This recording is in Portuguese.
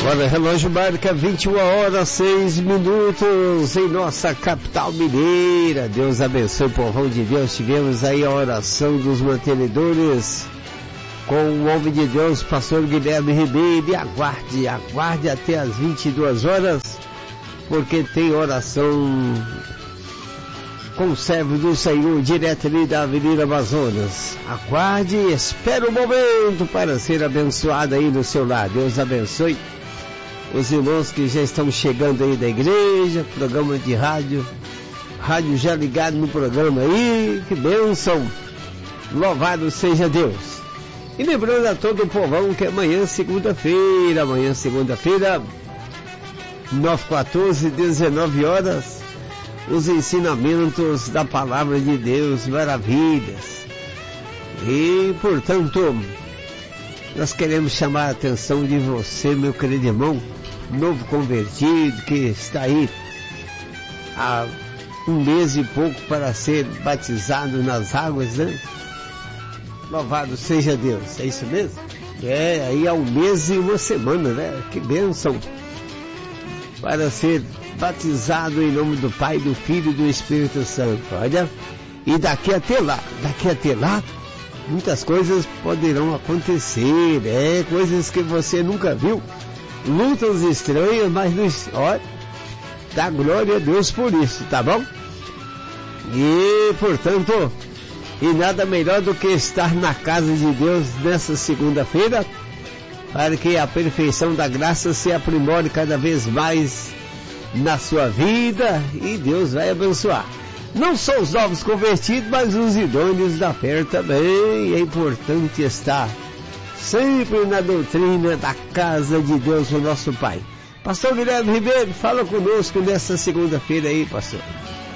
Agora o relógio marca 21h06 em nossa capital mineira. Deus abençoe o povão de Deus. Tivemos aí a oração dos mantenedores com o homem de Deus, pastor Guilherme Ribeiro. E aguarde até as 22 horas, porque tem oração com o servo do Senhor, direto ali da Avenida Amazonas. Aguarde e espere o momento para ser abençoado aí no seu lar. Deus abençoe os irmãos que já estão chegando aí da igreja, programa de rádio já ligado no programa aí, que bênção, louvado seja Deus. E lembrando a todo o povão que amanhã segunda-feira, 9h14, 19 horas, os ensinamentos da palavra de Deus, maravilhas. E, portanto, nós queremos chamar a atenção de você, meu querido irmão, novo convertido, que está aí há 1 mês e pouco para ser batizado nas águas, né? Louvado seja Deus, é isso mesmo? Aí há 1 mês e 1 semana, né? Que bênção! Para ser batizado em nome do Pai, do Filho e do Espírito Santo. Olha, e daqui até lá, muitas coisas poderão acontecer, coisas que você nunca viu, lutas estranhas, mas olha, dá glória a Deus por isso, tá bom? E, portanto, e nada melhor do que estar na casa de Deus nessa segunda-feira, para que a perfeição da graça se aprimore cada vez mais na sua vida, e Deus vai abençoar. Não só os novos convertidos, mas os idôneos da fé também. É importante estar sempre na doutrina da casa de Deus, o nosso Pai. Pastor Guilherme Ribeiro, fala conosco nessa segunda-feira aí, pastor.